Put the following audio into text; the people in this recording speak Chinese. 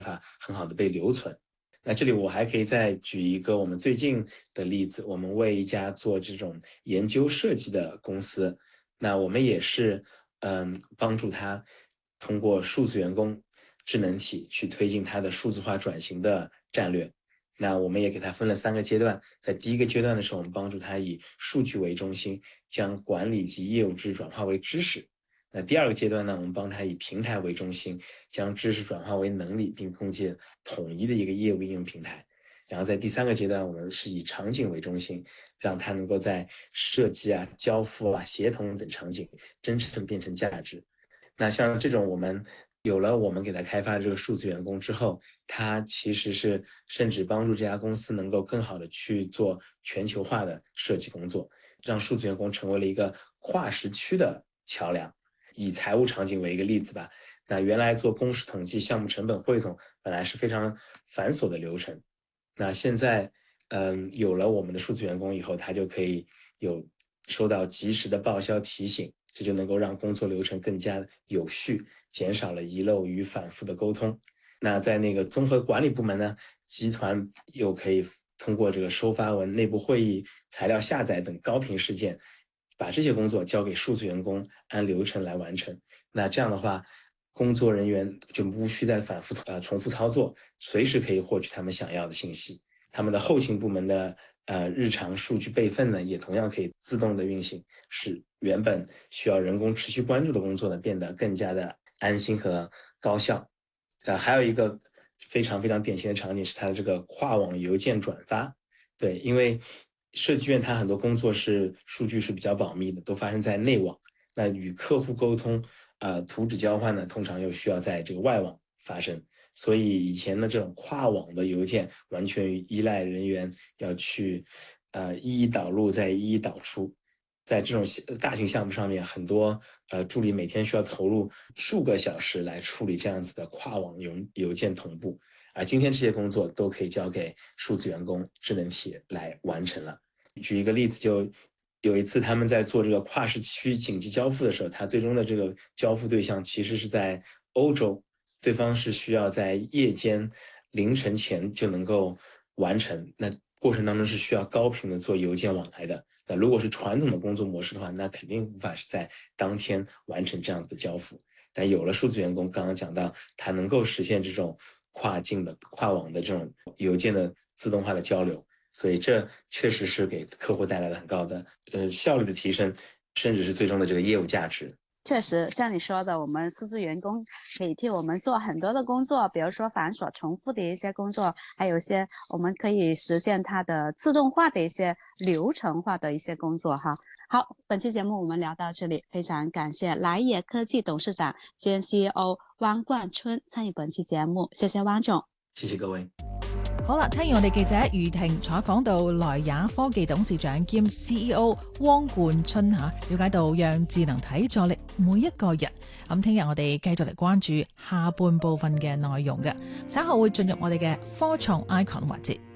法很好的被留存。那这里我还可以再举一个我们最近的例子，我们为一家做这种研究设计的公司，那我们也是帮助他通过数字员工智能体去推进它的数字化转型的战略。那我们也给它分了3个阶段，在第一个阶段的时候，我们帮助他以数据为中心，将管理及业务知识转化为知识。那第2个阶段呢，我们帮他以平台为中心，将知识转化为能力，并构建统一的一个业务应用平台。然后在第3个阶段，我们是以场景为中心，让它能够在设计啊、交付啊、协同等场景真正变成价值。那像这种我们给他开发的这个数字员工之后，他其实是甚至帮助这家公司能够更好的去做全球化的设计工作，让数字员工成为了一个跨时区的桥梁。以财务场景为一个例子吧，那原来做公式统计、项目成本汇总本来是非常繁琐的流程，那现在有了我们的数字员工以后，他就可以收到及时的报销提醒，这就能够让工作流程更加有序，减少了遗漏与反复的沟通。那在那个综合管理部门呢，集团又可以通过这个收发文、内部会议、材料下载等高频事件，把这些工作交给数字员工按流程来完成。那这样的话，工作人员就无需再反复重复操作，随时可以获取他们想要的信息。他们的后勤部门的日常数据备份呢，也同样可以自动的运行，使原本需要人工持续关注的工作呢，变得更加的安心和高效。还有一个非常非常典型的场景是它的这个跨网邮件转发。对，因为设计院它很多工作数据是比较保密的，都发生在内网。那与客户沟通，图纸交换呢，通常又需要在这个外网发生。所以以前的这种跨网的邮件，完全依赖人员要去一一导入，再一一导出。在这种大型项目上面，很多助理每天需要投入数个小时来处理这样子的跨网邮件同步。而今天这些工作都可以交给数字员工智能体来完成了。举一个例子，就有一次他们在做这个跨时区紧急交付的时候，他最终的这个交付对象其实是在欧洲，对方是需要在夜间凌晨前就能够完成，那过程当中是需要高频的做邮件往来的。那如果是传统的工作模式的话，那肯定无法是在当天完成这样子的交付。但有了数字员工，刚刚讲到，它能够实现这种跨境的、跨网的这种邮件的自动化的交流，所以这确实是给客户带来了很高的效率的提升，甚至是最终的这个业务价值。 确实，像你说的，我们数字员工可以替我们做很多的工作，比如说繁琐重复的一些工作，还有一些我们可以实现它的自动化的一些流程化的一些工作哈。好，本期节目我们聊到这里，非常感謝來也科技董事長兼 CEO 汪冠春參與本期節目，謝謝汪總。 謝謝各位。 好啦，聽完我哋記者余婷採訪到來也科技董事長兼 CEO 汪冠春了解到讓智能體助力每一個人。咁聽日我哋繼續嚟關注下半部分嘅內容嘅，稍後會進入我哋嘅科創 icon 環節。